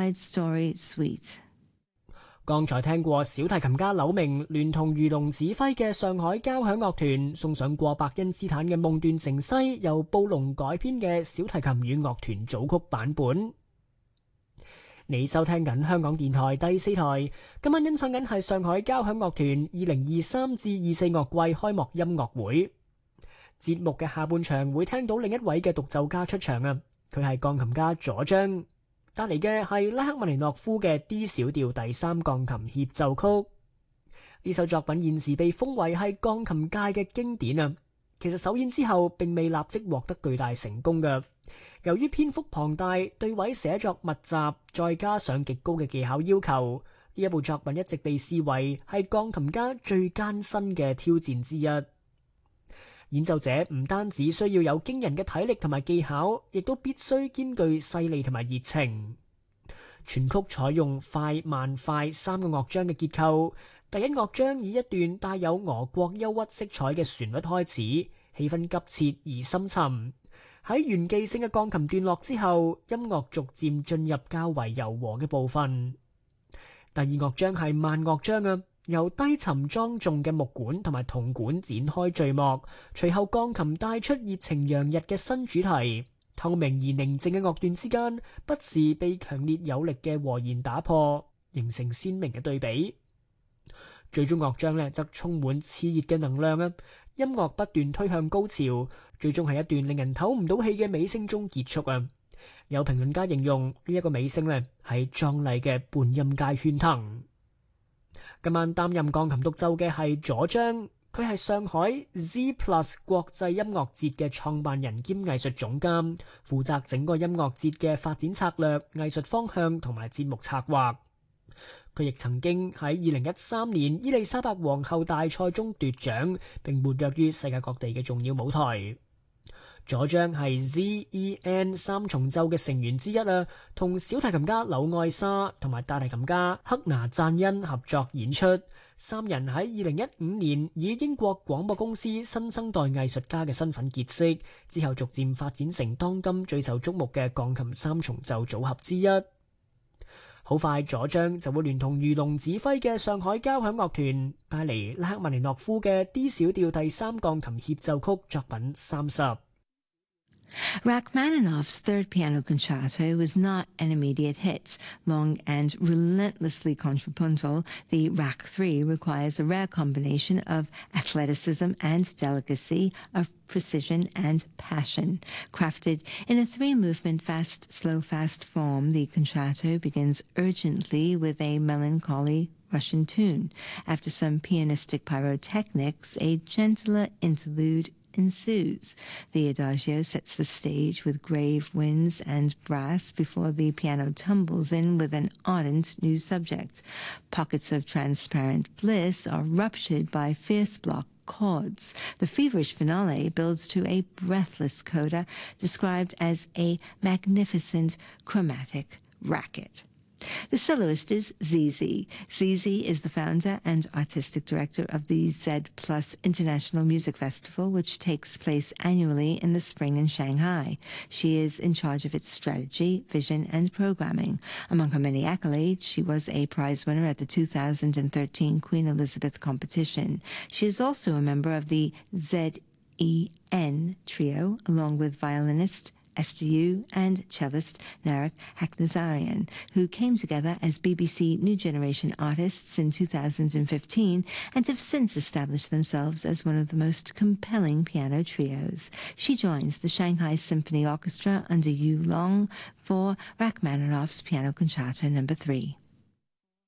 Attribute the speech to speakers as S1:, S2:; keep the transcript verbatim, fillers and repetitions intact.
S1: Side Story Suite。
S2: 剛才聽過小提琴家柳明聯同魚龍指揮嘅上海交響樂團送上過伯恩斯坦嘅《夢斷城西》由布隆改編嘅小提琴與樂團組曲版本。你收聽緊香港電台第四台，今晚欣賞緊係上海交響樂團二零二三至二四樂季開幕音樂會。節目嘅下半場會聽到另一位嘅獨奏家出場啊，佢係鋼琴家佐章。帶嚟嘅係拉赫曼尼諾夫嘅 D 小調第三鋼琴協奏曲。呢首作品現時被封為係鋼琴界嘅經典啊！其實首演之後並未立即獲得巨大成功嘅，由於篇幅龐大、對位寫作密集，再加上極高嘅技巧要求，呢一部作品一直被視為係鋼琴家最艱辛嘅挑戰之一。演奏者唔單止需要有驚人嘅體力同埋技巧，亦都必須兼具細膩同埋熱情。全曲採用快慢快三個樂章嘅結構，第一樂章以一段帶有俄國憂鬱色彩嘅旋律開始，氣氛急切而深沉。喺炫技性嘅鋼琴段落之後，音樂逐漸進入較為柔和嘅部分。第二樂章係慢樂章啊，由低沉莊重嘅木管同埋銅管展開序幕，隨後鋼琴帶出熱情洋溢嘅新主題，透明而寧靜嘅樂段之間，不時被強烈有力嘅和弦打破，形成鮮明嘅對比。最終樂章呢則充滿熾熱嘅能量啊，音樂不斷推向高潮，最終係一段令人唞唔到氣嘅尾聲中結束啊。有評論家形容呢一個尾聲呢係壯麗嘅半音階喧騰。今晚擔任鋼琴獨奏嘅係佐章，佢係上海 Z Plus 國際音樂節嘅創辦人兼藝術總監，負責整個音樂節嘅發展策略、藝術方向同埋節目策劃。佢亦曾經喺二零一三年伊麗莎白皇后大賽中奪獎，並活躍於世界各地嘅重要舞台。佐章係 Z E N 三重奏嘅成員之一啊，同小提琴家柳愛莎同埋大提琴家克拿贊恩合作演出。三人喺二零一五年以英國廣播公司新生代藝術家嘅身份結識，之後逐漸發展成當今最受矚目嘅鋼琴三重奏組合之一。好快，佐章就會聯同魚龍指揮嘅上海交響樂團帶嚟拉赫曼尼諾夫嘅 D 小調第三鋼琴協奏曲作品三十。
S1: Rachmaninoff's Third Piano Concerto was not an immediate hit. Long and relentlessly contrapuntal, the Rach three requires a rare combination of athleticism and delicacy, of precision and passion. Crafted in a three-movement fast, slow, fast form, the concerto begins urgently with a melancholy Russian tune. After some pianistic pyrotechnics, a gentler interlude ensues. The adagio sets the stage with grave winds and brass before the piano tumbles in with an ardent new subject. Pockets of transparent bliss are ruptured by fierce block chords. The feverish finale builds to a breathless coda described as a magnificent chromatic racket. The soloist is Z Z. Z Z is the founder and artistic director of the Z Plus International Music Festival, which takes place annually in the spring in Shanghai. She is in charge of its strategy, vision, and programming. Among her many accolades, she was a prize winner at the two thousand thirteen Queen Elizabeth competition. She is also a member of the Z E N trio, along with violinist Esther Yu and cellist Narek Haknazarian, who came together as B B C New Generation artists in two thousand fifteen and have since established themselves as one of the most compelling piano trios. She joins the Shanghai Symphony Orchestra under Yu Long for Rachmaninoff's Piano Concerto Number three.